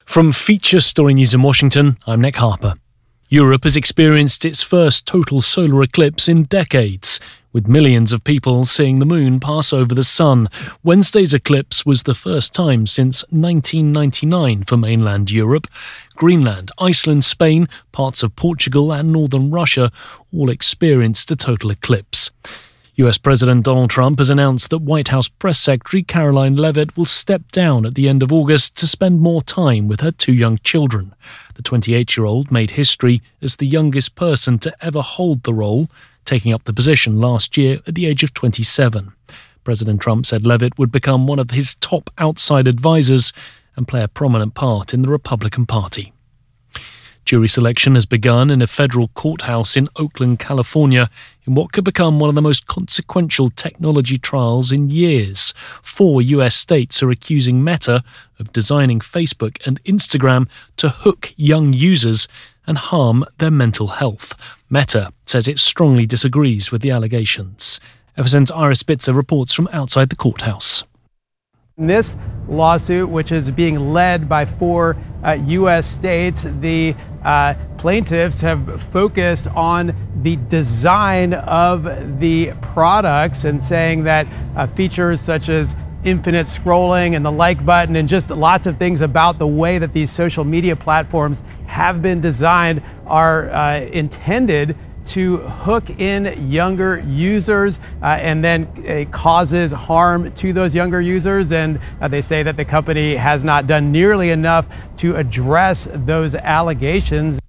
From Feature Story News in Washington, I'm Nick Harper. Europe has experienced its first total solar eclipse in decades, with millions of people seeing the moon pass over the sun. Wednesday's eclipse was the first time since 1999 for mainland Europe. Greenland, Iceland, Spain, parts of Portugal and northern Russia all experienced a total eclipse. US President Donald Trump has announced that White House Press Secretary Karoline Leavitt will step down at the end of August to spend more time with her two young children. The 28-year-old made history as the youngest person to ever hold the role, taking up the position last year at the age of 27. President Trump said Leavitt would become one of his top outside advisors and play a prominent part in the Republican Party. Jury selection has begun in a federal courthouse in Oakland, California, in what could become one of the most consequential technology trials in years. 4 US states are accusing Meta of designing Facebook and Instagram to hook young users and harm their mental health. Meta says it strongly disagrees with the allegations. FSN's Iris Bitzer reports from outside the courthouse. This lawsuit, which is being led by 4 U.S. states, the plaintiffs have focused on the design of the products and saying that features such as infinite scrolling and the like button and just lots of things about the way that these social media platforms have been designed are intended to hook in younger users and then causes harm to those younger users. And they say that the company has not done nearly enough to address those allegations.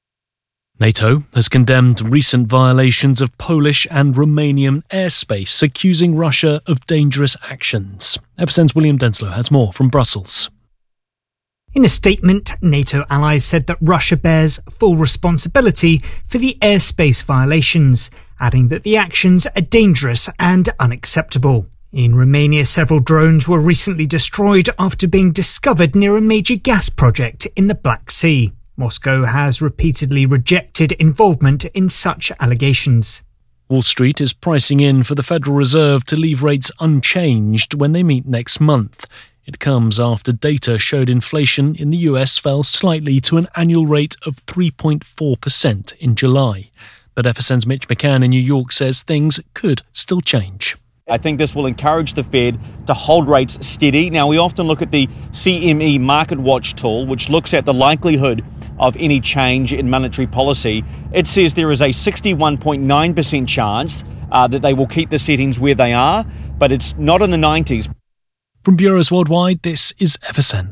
NATO has condemned recent violations of Polish and Romanian airspace, accusing Russia of dangerous actions. FSN's William Denslow has more from Brussels. In a statement, NATO allies said that Russia bears full responsibility for the airspace violations, adding that the actions are dangerous and unacceptable. In Romania, several drones were recently destroyed after being discovered near a major gas project in the Black Sea. Moscow has repeatedly rejected involvement in such allegations. Wall Street is pricing in for the Federal Reserve to leave rates unchanged when they meet next month. It comes after data showed inflation in the US fell slightly to an annual rate of 3.4% in July. But FSN's Mitch McCann in New York says things could still change. I think this will encourage the Fed to hold rates steady. Now, we often look at the CME Market Watch tool, which looks at the likelihood of any change in monetary policy. It says there is a 61.9% chance that they will keep the settings where they are, but it's not in the 90s. From Bureaus Worldwide, this is FSN.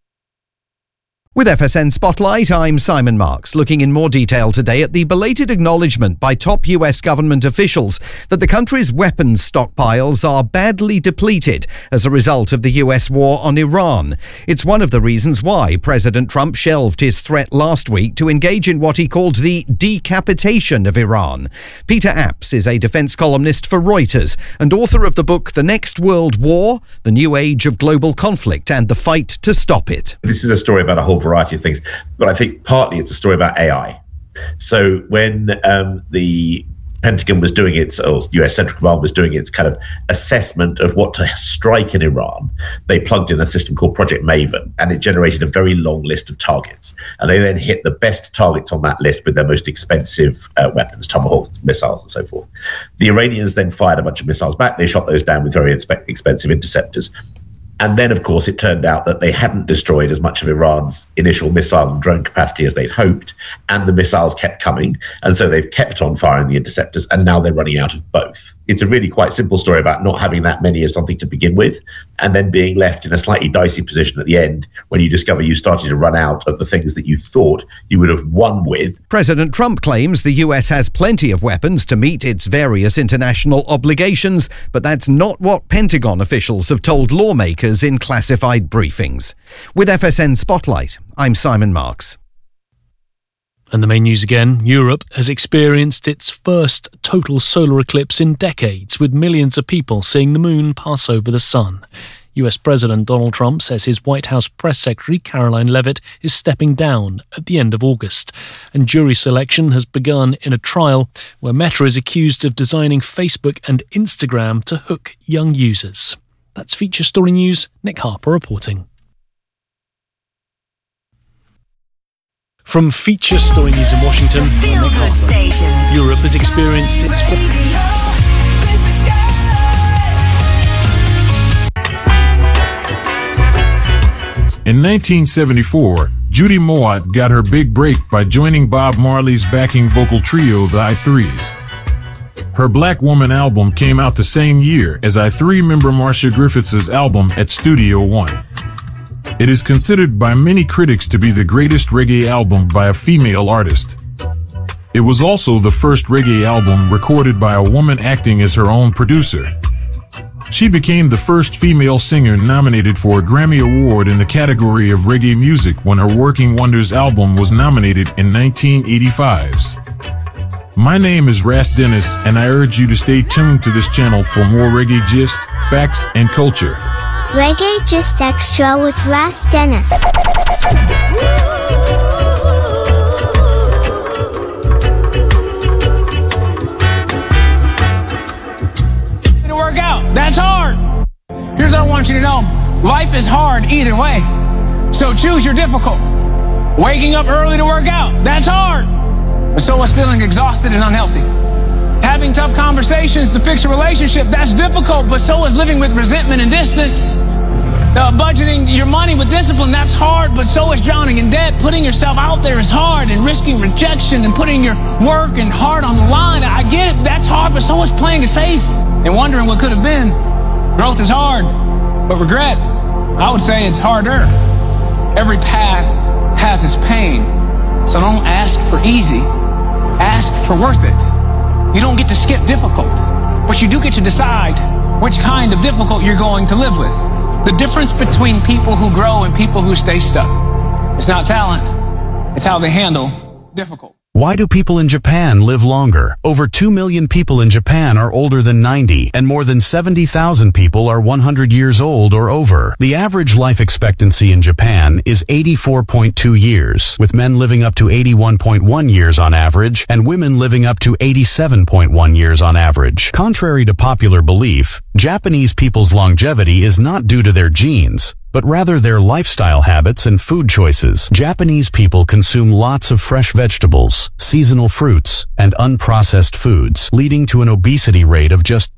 With FSN Spotlight, I'm Simon Marks, looking in more detail today at the belated acknowledgement by top US government officials that the country's weapons stockpiles are badly depleted as a result of the US war on Iran. It's one of the reasons why President Trump shelved his threat last week to engage in what he called the decapitation of Iran. Peter Apps is a defense columnist for Reuters and author of the book The Next World War, The New Age of Global Conflict and the Fight to Stop It. This is a story about a whole variety of things, but I think partly it's a story about AI. So when the Pentagon was doing its, or US Central Command was doing its kind of assessment of what to strike in Iran, they plugged in a system called Project Maven, and it generated a very long list of targets. And they then hit the best targets on that list with their most expensive weapons, Tomahawk missiles and so forth. The Iranians then fired a bunch of missiles back. They shot those down with very expensive interceptors. And then, of course, it turned out that they hadn't destroyed as much of Iran's initial missile and drone capacity as they'd hoped, and the missiles kept coming. And so they've kept on firing the interceptors, and now they're running out of both. It's a really quite simple story about not having that many of something to begin with, and then being left in a slightly dicey position at the end when you discover you started to run out of the things that you thought you would have won with. President Trump claims the US has plenty of weapons to meet its various international obligations, but that's not what Pentagon officials have told lawmakers in classified briefings. With FSN Spotlight, I'm Simon Marks. And the main news again, Europe has experienced its first total solar eclipse in decades, with millions of people seeing the moon pass over the sun. US President Donald Trump says his White House press secretary, Karoline Leavitt, is stepping down at the end of August. And jury selection has begun in a trial where Meta is accused of designing Facebook and Instagram to hook young users. That's Feature Story News. Nick Harper reporting. From Feature Story News in Washington, I'm Nick Harper. Europe has experienced its... In 1974, Judy Mowatt got her big break by joining Bob Marley's backing vocal trio, the I-Threes. Her Black Woman album came out the same year as I-3 member Marcia Griffiths' album at Studio One. It is considered by many critics to be the greatest reggae album by a female artist. It was also the first reggae album recorded by a woman acting as her own producer. She became the first female singer nominated for a Grammy Award in the category of reggae music when her Working Wonders album was nominated in 1985's. My name is Ras Dennis, and I urge you to stay tuned to this channel for more reggae gist, facts, and culture. Reggae Gist Extra with Ras Dennis. To work out, that's hard. Here's what I want you to know. Life is hard either way. So choose your difficult. Waking up early to work out, that's hard. But so is feeling exhausted and unhealthy. Having tough conversations to fix a relationship, that's difficult, but so is living with resentment and distance. Budgeting your money with discipline, that's hard, but so is drowning in debt. Putting yourself out there is hard, and risking rejection and putting your work and heart on the line. I get it, that's hard, but so is playing it safe and wondering what could have been. Growth is hard, but regret, I would say it's harder. Every path has its pain, so don't ask for easy, ask for worth it. You don't get to skip difficult, but you do get to decide which kind of difficult you're going to live with. The difference between people who grow and people who stay stuck. It's not talent, it's how they handle difficult. Why do people in Japan live longer? Over 2 million people in Japan are older than 90, and more than 70,000 people are 100 years old or over. The average life expectancy in Japan is 84.2 years, with men living up to 81.1 years on average, and women living up to 87.1 years on average. Contrary to popular belief, Japanese people's longevity is not due to their genes, but rather their lifestyle habits and food choices. Japanese people consume lots of fresh vegetables, seasonal fruits, and unprocessed foods, leading to an obesity rate of just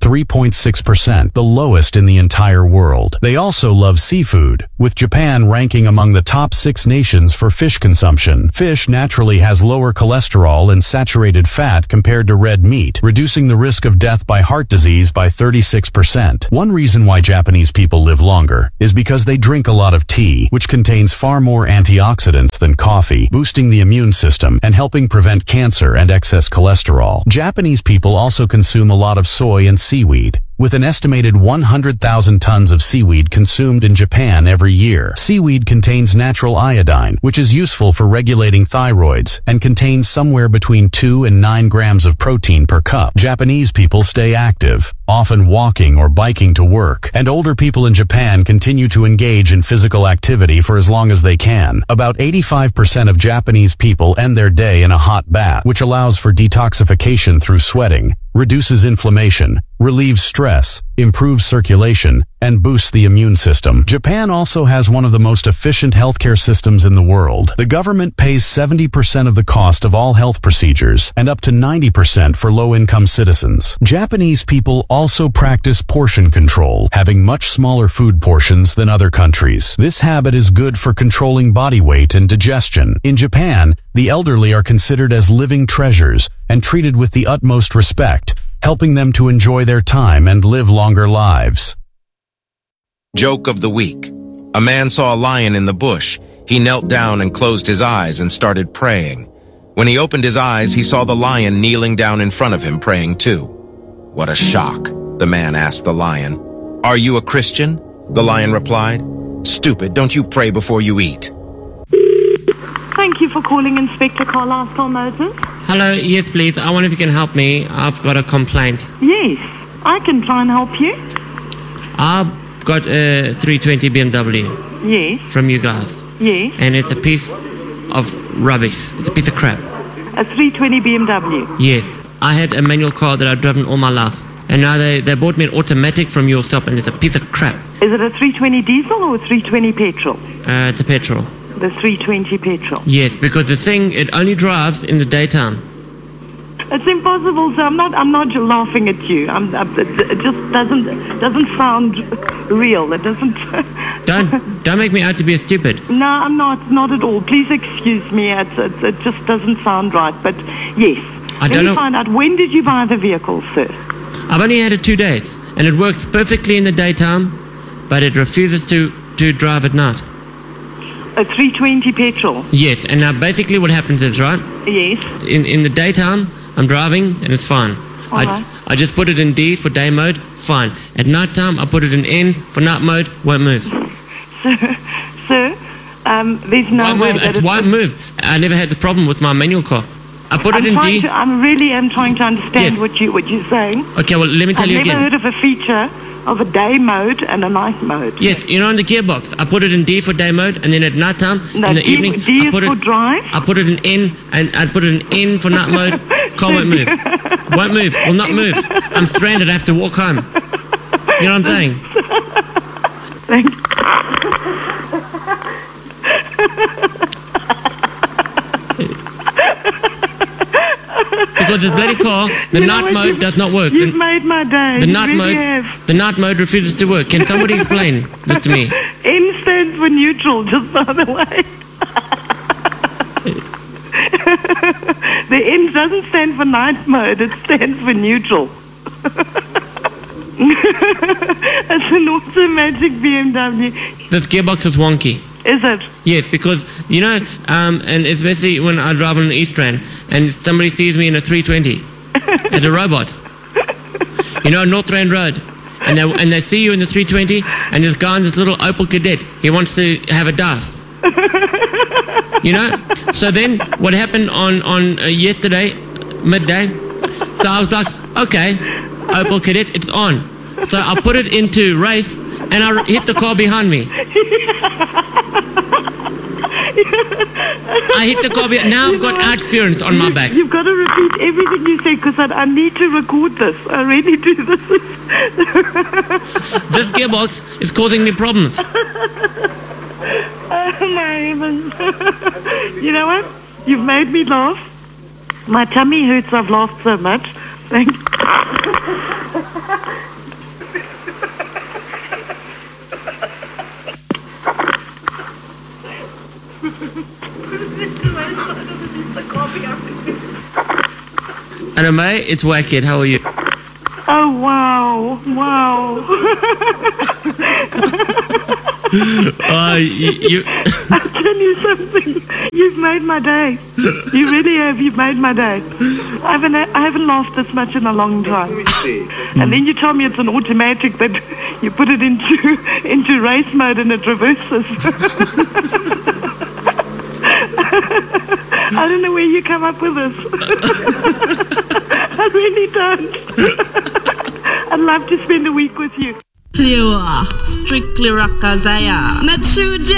3.6%, the lowest in the entire world. They also love seafood, with Japan ranking among the top 6 nations for fish consumption. Fish naturally has lower cholesterol and saturated fat compared to red meat, reducing the risk of death by heart disease by 36%. One reason why Japanese people live longer is because they drink a lot of tea, which contains far more antioxidants than coffee, boosting the immune system and helping prevent cancer and excess cholesterol. Japanese people also consume a lot of soy and seaweed, with an estimated 100,000 tons of seaweed consumed in Japan every year. Seaweed contains natural iodine, which is useful for regulating thyroids, and contains somewhere between 2 and 9 grams of protein per cup. Japanese people stay active, often walking or biking to work, and older people in Japan continue to engage in physical activity for as long as they can. About 85% of Japanese people end their day in a hot bath, which allows for detoxification through sweating, reduces inflammation, relieves stress, improves circulation, and boosts the immune system. Japan also has one of the most efficient healthcare systems in the world. The government pays 70% of the cost of all health procedures and up to 90% for low-income citizens. Japanese people also practice portion control, having much smaller food portions than other countries. This habit is good for controlling body weight and digestion. In Japan, the elderly are considered as living treasures and treated with the utmost respect, helping them to enjoy their time and live longer lives. Joke of the week. A man saw a lion in the bush. He knelt down and closed his eyes and started praying. When he opened his eyes, he saw the lion kneeling down in front of him praying too. What a shock, the man asked the lion. Are you a Christian? The lion replied. Stupid, don't you pray before you eat? Thank you for calling Inspector Carlisle Moses. Hello, yes please. I wonder if you can help me. I've got a complaint. Yes, I can try and help you. I've got a 320 BMW. Yes. From you guys. Yes. And it's a piece of rubbish. It's a piece of crap. A 320 BMW? Yes. I had a manual car that I've driven all my life. And now they bought me an automatic from your shop and it's a piece of crap. Is it a 320 diesel or a 320 petrol? It's a petrol. The 320 petrol. Yes, because the thing, it only drives in the daytime. It's impossible, sir. I'm not laughing at you. It just doesn't sound real. It doesn't. Don't make me out to be a stupid. No, I'm not at all. Please excuse me. It just doesn't sound right. But yes. I don't know. Find out, when did you buy the vehicle, sir? I've only had it 2 days, and it works perfectly in the daytime, but it refuses to drive at night. A 320 petrol. Yes, and now basically what happens is, right? Yes. In the daytime, I'm driving and it's fine. Right. I just put it in D for day mode, fine. At night time, I put it in N for night mode, won't move. Sir, there's no way that it won't move. I never had the problem with my manual car. I put it in D. I really am trying to understand what you're saying. Okay, well, let me tell you again. I've never heard of a feature of a day mode and a night mode. Yes, in the gearbox, I put it in D for day mode, and then at night time, in the evening, D is for drive? I put it in N, and I put it in N for night mode. Car won't move. Won't move. Will not move. I'm stranded. I have to walk home. You know what I'm saying? Thank you. Because this bloody car, the night mode does not work. You've made my day. The night mode refuses to work. Can somebody explain this to me? N stands for neutral, just by the way. The N doesn't stand for night mode, it stands for neutral. It's an automatic BMW. This gearbox is wonky. Is it? Yes, because, you know, and especially when I drive on an East Rand and somebody sees me in a 320 as a robot. You know, North Rand Road. And they see you in the 320 and this guy in this little Opel Kadett, he wants to have a dance. You know? So then what happened on yesterday, midday, so I was like, okay, Opel Kadett, it's on. So I put it into race and I hit the car behind me. I hit the car behind. Now I've got interference on my back. You've got to repeat everything you say because I need to record this. I really do. This gearbox is causing me problems. Oh my heavens. You know what? You've made me laugh. My tummy hurts. I've laughed so much. Thank you. And May, it's Wackhead. How are you? Oh, wow. Wow. I'll tell you something. You've made my day. You really have. You've made my day. I haven't laughed this much in a long time. And then you tell me it's an automatic that you put it into race mode and it reverses. I don't know where you come up with this. I really don't. I'd love to spend a week with you. Strictly Rakazaya. Not true.